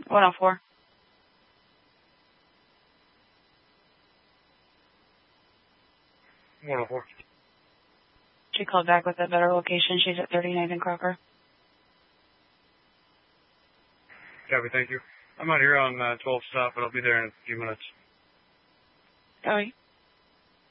104. She called back with a better location. She's at 39th and Crocker. Copy, thank you. I'm out here on 12 stop, but I'll be there in a few minutes. Copy.